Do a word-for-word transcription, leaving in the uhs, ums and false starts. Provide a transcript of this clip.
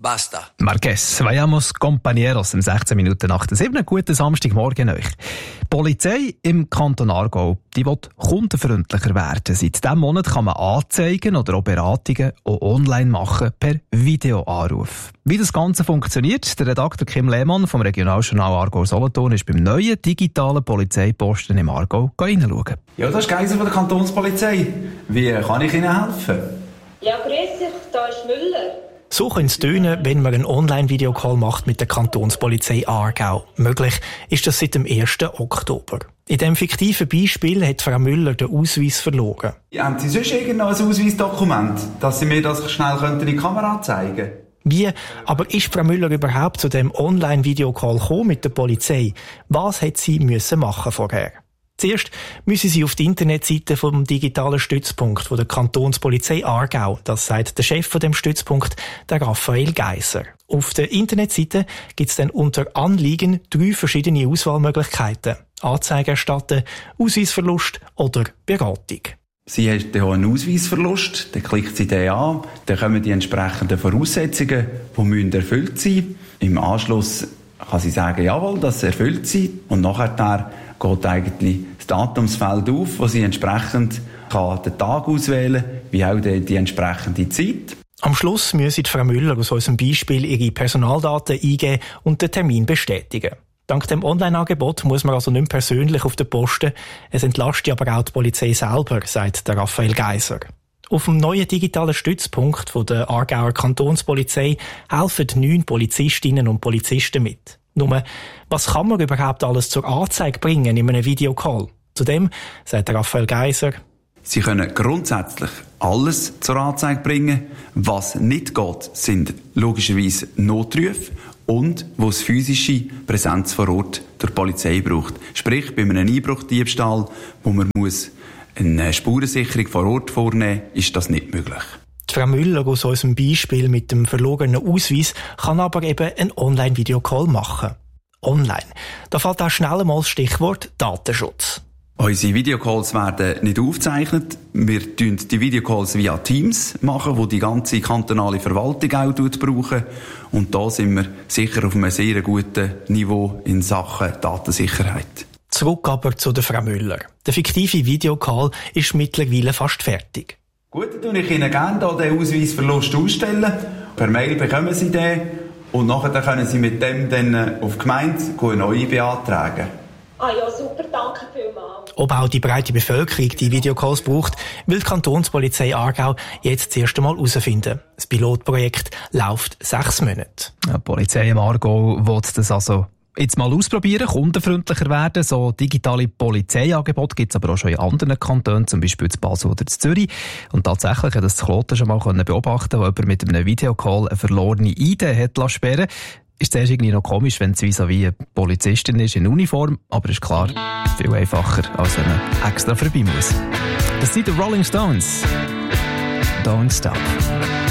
Basta. Marquez, vayamos compañeros, um sechzehn Minuten nach der sieben. Guten Samstagmorgen euch. Die Polizei im Kanton Aargau, die will kundenfreundlicher werden. Seit diesem Monat kann man Anzeigen oder auch Beratungen auch online machen per Videoanruf. Wie das Ganze funktioniert, der Redakteur Kim Lehmann vom Regionaljournal Aargau-Solothurn ist beim neuen digitalen Polizeiposten im Aargau hineinschauen. Ja, das ist Geiser von der Kantonspolizei. Wie kann ich Ihnen helfen? Ja, grüß dich, da ist Müller. So könnte es tönen, wenn man einen Online-Videocall macht mit der Kantonspolizei Aargau. Möglich ist das seit dem ersten Oktober. In diesem fiktiven Beispiel hat Frau Müller den Ausweis verloren. Haben Sie sonst irgendein Ausweisdokument, dass Sie mir das schnell in die Kamera zeigen könnten? Wie aber ist Frau Müller überhaupt zu dem Online-Videocall gekommen mit der Polizei? Was hat sie müssen machen vorher? Zuerst müssen Sie auf die Internetseite vom digitalen Stützpunkt von der Kantonspolizei Aargau. Das sagt der Chef von dem Stützpunkt, der Raphael Geiser. Auf der Internetseite gibt es dann unter Anliegen drei verschiedene Auswahlmöglichkeiten. Anzeige erstatten, Ausweisverlust oder Beratung. Sie hat dann auch einen Ausweisverlust, dann klickt sie den an, dann kommen die entsprechenden Voraussetzungen, die müssen erfüllt sein. Im Anschluss kann sie sagen, jawohl, das erfüllt sie. Und nachher geht eigentlich das Datumsfeld auf, wo sie entsprechend kann den Tag auswählen kann, wie auch die, die entsprechende Zeit. Am Schluss müssen Frau Müller aus unserem Beispiel ihre Personaldaten eingeben und den Termin bestätigen. Dank dem Online-Angebot muss man also nicht persönlich auf den Posten. Es entlastet aber auch die Polizei selber, sagt der Raphael Geiser. Auf dem neuen digitalen Stützpunkt von der Aargauer Kantonspolizei helfen neun Polizistinnen und Polizisten mit. Nur, was kann man überhaupt alles zur Anzeige bringen in einem Videocall? Zudem sagt Raphael Geiser: Sie können grundsätzlich alles zur Anzeige bringen. Was nicht geht, sind logischerweise Notrufe und wo es physische Präsenz vor Ort durch die Polizei braucht. Sprich, bei einem Einbruchdiebstahl, wo man muss eine Spurensicherung vor Ort vornehmen muss, ist das nicht möglich. Die Frau Müller aus unserem Beispiel mit dem verlorenen Ausweis kann aber eben einen Online-Videocall machen. Online. Da fällt auch schnell einmal das Stichwort Datenschutz. Unsere Videocalls werden nicht aufgezeichnet. Wir machen die Videocalls via Teams, machen, wo die ganze kantonale Verwaltung auch brauchen. Und da sind wir sicher auf einem sehr guten Niveau in Sachen Datensicherheit. Zurück aber zu der Frau Müller. Der fiktive Videocall ist mittlerweile fast fertig. Gut, dann tue ich Ihnen gerne den Ausweisverlust ausstellen. Per Mail bekommen Sie den und nachher können Sie mit dem dann auf die Gemeinde eine neue beantragen. Ah ja, super, danke vielmals. Ob auch die breite Bevölkerung die Videocalls braucht, will die Kantonspolizei Aargau jetzt das erste Mal herausfinden. Das Pilotprojekt läuft sechs Monate. Ja, die Polizei im Aargau will das also jetzt mal ausprobieren, kundenfreundlicher werden. So digitale Polizeiangebote gibt es aber auch schon in anderen Kantonen, zum Beispiel in Basel oder in Zürich. Und tatsächlich hat das Kloten schon mal beobachten, wo jemand mit einem Videocall eine verlorene I D hat sperren lassen. Ist zuerst irgendwie noch komisch, wenn es wie so wie eine Polizistin ist in Uniform, aber ist klar, viel einfacher, als wenn man extra vorbei muss. Das sind die Rolling Stones. Don't Stop.